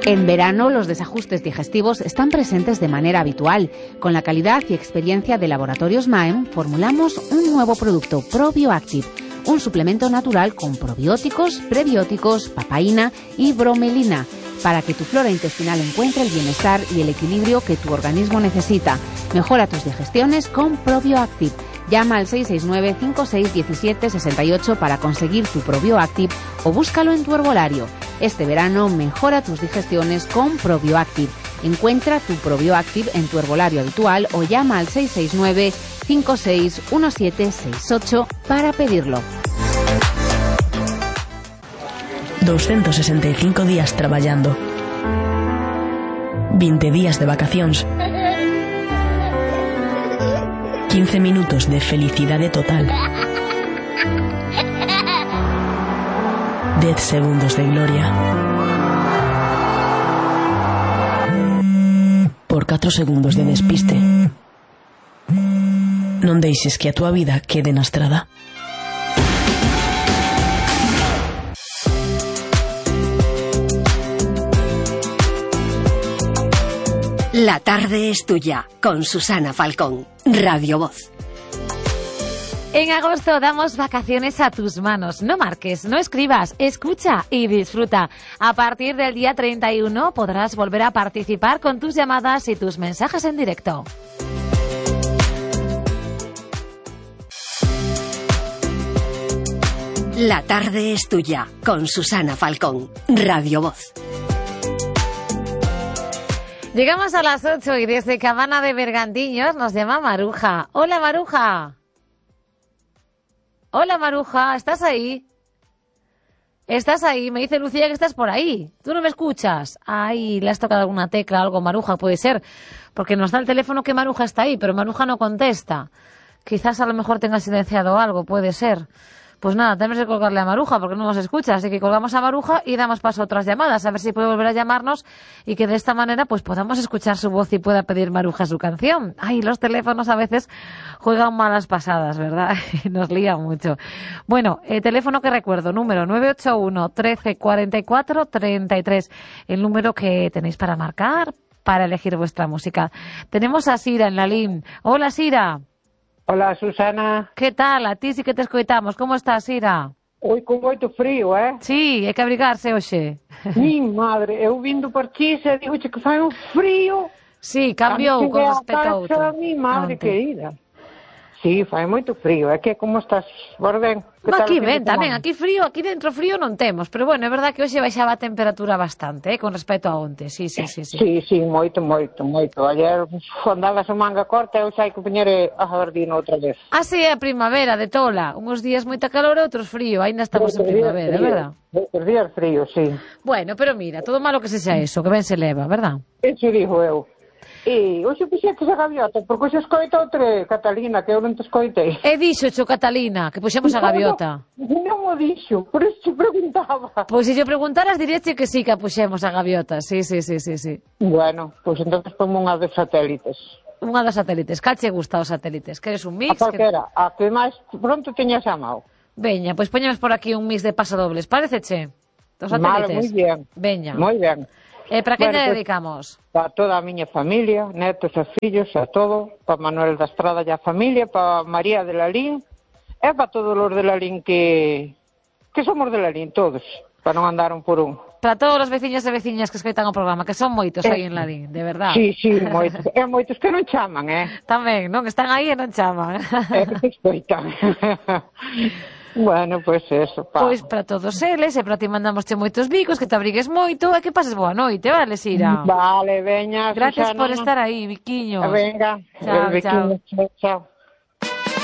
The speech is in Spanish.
En verano, los desajustes digestivos están presentes de manera habitual. Con la calidad y experiencia de Laboratorios Maem, formulamos un nuevo producto, ProbioActive, un suplemento natural con probióticos, prebióticos, papaína y bromelina, para que tu flora intestinal encuentre el bienestar y el equilibrio que tu organismo necesita. Mejora tus digestiones con ProbioActive. Llama al 669-5617-68 para conseguir tu ProbioActive o búscalo en tu herbolario. Este verano mejora tus digestiones con ProbioActive. Encuentra tu ProbioActive en tu herbolario habitual o llama al 669-5617-68 para pedirlo. 265 días traballando, 20 días de vacacións, 15 minutos de felicidade total, 10 segundos de gloria, por 4 segundos de despiste. Non deixes que a túa vida quede na estrada. La tarde es tuya, con Susana Falcón, Radio Voz. En agosto damos vacaciones a tus manos. No marques, no escribas, escucha y disfruta. A partir del día 31 podrás volver a participar con tus llamadas y tus mensajes en directo. La tarde es tuya, con Susana Falcón, Radio Voz. Llegamos a las 8 y desde Cabana de Bergantiños nos llama Maruja. Hola, Maruja. Hola, Maruja, ¿estás ahí? ¿Estás ahí? Me dice Lucía que estás por ahí. ¿Tú no me escuchas? Ay, le has tocado alguna tecla, algo, Maruja, puede ser. Porque nos da el teléfono que Maruja está ahí, pero Maruja no contesta. Quizás a lo mejor tenga silenciado algo, puede ser. Pues nada, tenemos que colgarle a Maruja porque no nos escucha, así que colgamos a Maruja y damos paso a otras llamadas, a ver si puede volver a llamarnos y que de esta manera pues podamos escuchar su voz y pueda pedir Maruja su canción. Ay, los teléfonos a veces juegan malas pasadas, ¿verdad? Nos lían mucho. Bueno, teléfono que recuerdo, número 981 13 44 33, el número que tenéis para marcar, para elegir vuestra música. Tenemos a Sira en la línea. Hola, Sira. Hola, Susana. Que tal? A ti sí que te escoitamos. Como estás, Ira? Oi, con moito frío, Sí, hai que abrigarse hoxe. Mi madre, eu vindo por Chis e digo que fai un frío. Sí, cambiou con respecto a outro. Mi madre querida. Sí, fai moito frío. É que como estás, por ben? Aquí ben, tamén, aquí frío, aquí dentro frío non temos, pero bueno, é verdad que hoxe baixaba a temperatura bastante, con respecto a onte, sí. Sí, moito. Ayer andaba a manga corta e hoxe hai que poñer a jardina outra vez. Así é a primavera de tola, uns días moita calor e outros frío, ainda estamos en primavera, é verdad? Outros días frío, sí. Bueno, pero mira, todo malo que sexa eso, que ben se leva, verdad? Eso dijo eu. E hoxe puxetes a gaviota, porque hoxe escoita outra Catalina, que eu non te escoitei. E dixo, Catalina, que puxemos a gaviota. Non o dixo, por iso te preguntaba. Pois se yo preguntaras, direche que sí, que puxemos a gaviota, sí. Bueno, pois entonces pongo unha de satélites. Unha dos satélites, cal che gusta os satélites? Queres un mix? A calquera, a que máis pronto teñas a mao. Veña, pois poñemos por aquí un mix de pasadobles, paréceche? Dos satélites. Vale, moi bien. Veña. Moi ben. Para quen lle dedicamos? Para toda a miña familia, netos e fillos, a todo, para Manuel da Estrada e a familia, para María de Lalín, e para todos os de Lalín que somos de Lalín, todos, para non andar un por un. Para todos os veciños e veciñas que escoitan o programa, que son moitos aí en Lalín, de verdad. Sí, moitos. E moitos que non chaman, Tamén, non? Están aí e non chaman. Que escoitan. Bueno, pois eso, pa. Pois para todos eles, e para ti mandamosche moitos bicos, que te abrigues moito e que pases boa noite, vale, Sira? Vale, veña, Gracias Susana. por estar aí, biquiños. Venga, chao. Chao.